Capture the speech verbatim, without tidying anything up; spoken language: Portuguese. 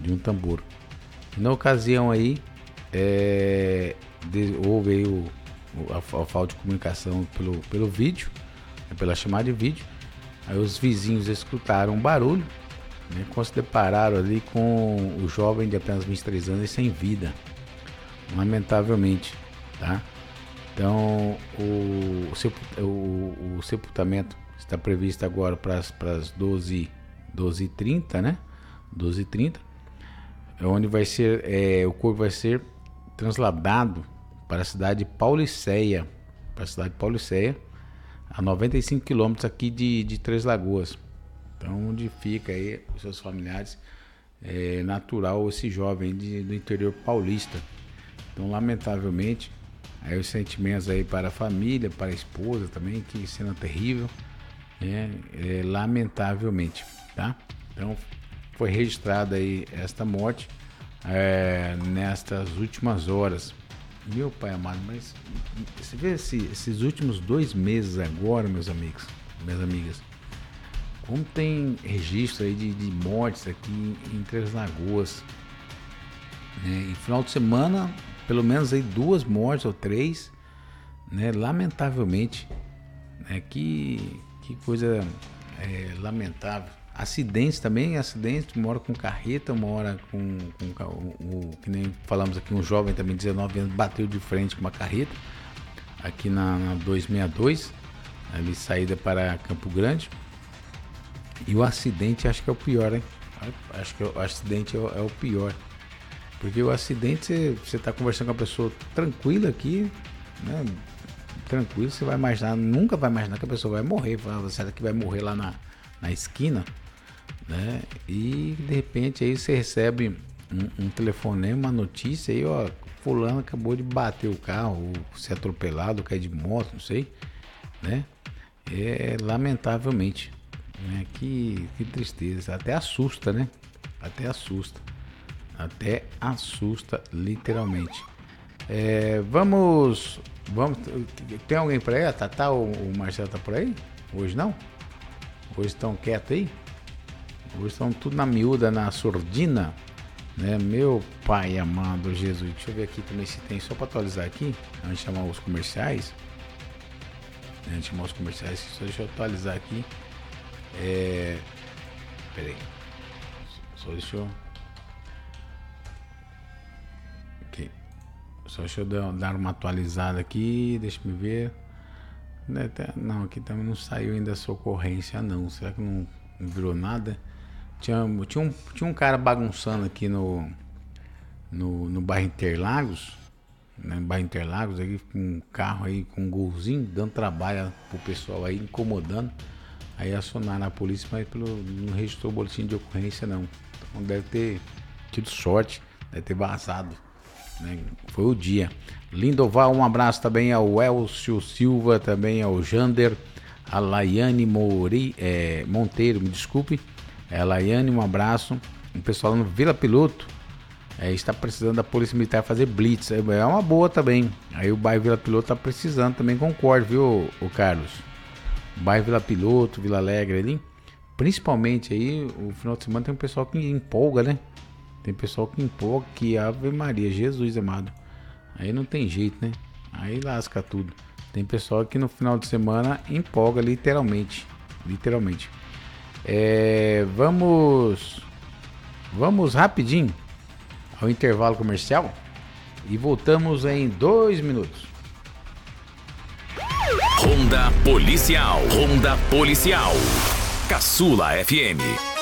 de um tambor. E na ocasião aí, é, de, houve aí o, o, a, a falta de comunicação pelo, pelo vídeo, pela chamada de vídeo. Aí os vizinhos escutaram um barulho, né, quando se depararam ali com o jovem de apenas vinte e três anos e sem vida, lamentavelmente, tá? Então o, o, o sepultamento está previsto agora para as doze e trinta, né? doze e trinta, onde vai ser, é, o corpo vai ser transladado para a cidade de Paulicéia, para a cidade de Paulicéia, a noventa e cinco quilômetros aqui de, de Três Lagoas. Então, onde fica aí os seus familiares, é natural esse jovem de, do interior paulista. Então, lamentavelmente, aí os sentimentos aí para a família, para a esposa também, que cena terrível, né? É, lamentavelmente, tá? Então, foi registrada aí esta morte é, nestas últimas horas. Meu pai amado, mas você vê esse, esses últimos dois meses agora, meus amigos, minhas amigas, como tem registro aí de, de mortes aqui em, em Três Lagoas, né? Em final de semana, pelo menos aí duas mortes ou três, né? Lamentavelmente, né? Que, que coisa é, lamentável. Acidentes também, acidentes, uma hora com carreta, uma hora com, com o, o que nem falamos aqui, um jovem também, dezenove anos, bateu de frente com uma carreta, aqui na, na duzentos e sessenta e dois, ali saída para Campo Grande. E o acidente acho que é o pior, hein? Acho que o acidente é o, é o pior. Porque o acidente, você está conversando com a pessoa tranquila aqui, né? Tranquilo, você vai imaginar, nunca vai imaginar que a pessoa vai morrer. Fala, será que vai morrer lá na, na esquina? Né? E de repente aí você recebe um, um telefonema, uma notícia aí, ó, fulano acabou de bater o carro, ou ser atropelado, cair de moto, não sei, né? É, lamentavelmente, né? Que, que tristeza, até assusta, né? Até assusta, até assusta literalmente. É, vamos, vamos, tem alguém por aí? A Tatá ou o Marcelo tá por aí? Hoje não? Hoje estão quietos aí? Hoje estão tudo na miúda, na surdina, né? Meu pai amado Jesus. Deixa eu ver aqui também se tem, só para atualizar aqui, antes de chamar os comerciais. Antes de chamar os comerciais, só deixa eu atualizar aqui. É... Pera aí. Só deixa eu... Ok. Só deixa eu dar uma atualizada aqui, deixa eu ver. Não, aqui também não saiu ainda essa ocorrência não. Será que não, não virou nada? Tinha, tinha, um, tinha um cara bagunçando aqui no, no, no bairro Interlagos, né? No bairro Interlagos, aqui, com um carro aí, com um golzinho, dando trabalho pro pessoal aí, incomodando. Aí acionaram a polícia, mas pelo, não registrou o boletim de ocorrência não. Então deve ter tido sorte, deve ter vazado, né? Foi o dia. Lindoval, um abraço também ao Elcio Silva, também ao Jander, a Laiane Mori, é, Monteiro, me desculpe. É, Laiane, um abraço. O pessoal no Vila Piloto é, está precisando da Polícia Militar fazer blitz. É uma boa também. Aí o bairro Vila Piloto está precisando também, concordo, viu, o Carlos? O bairro Vila Piloto, Vila Alegre ali. Principalmente aí, o final de semana tem um pessoal que empolga, né? Tem pessoal que empolga, que Ave Maria, Jesus amado. Aí não tem jeito, né? Aí lasca tudo. Tem pessoal que no final de semana empolga literalmente. Literalmente. É, vamos vamos rapidinho ao intervalo comercial e voltamos em dois minutos. Ronda Policial, Ronda Policial, Caçula F M.